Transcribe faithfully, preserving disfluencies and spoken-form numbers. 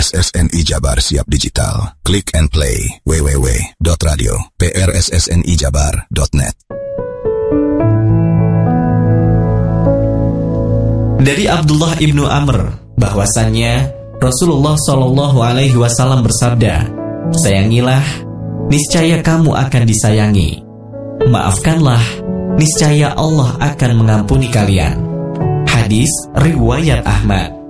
S S N I Jabar Siap Digital. Click and play. w w w dot radio p r s s n i jabar dot net. Dari Abdullah ibnu Amr bahwasannya Rasulullah Shallallahu Alaihi Wasallam bersabda, sayangilah, niscaya kamu akan disayangi. Maafkanlah, niscaya Allah akan mengampuni kalian. Hadis riwayat Ahmad.